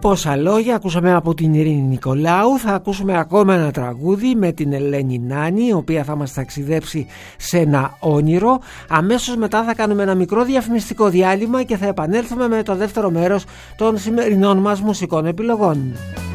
Πόσα λόγια ακούσαμε από την Ειρήνη Νικολάου. Θα ακούσουμε ακόμα ένα τραγούδι με την Ελένη Νάνη, η οποία θα μας ταξιδέψει σε ένα όνειρο. Αμέσως μετά θα κάνουμε ένα μικρό διαφημιστικό διάλειμμα και θα επανέλθουμε με το δεύτερο μέρος των σημερινών μας μουσικών επιλογών.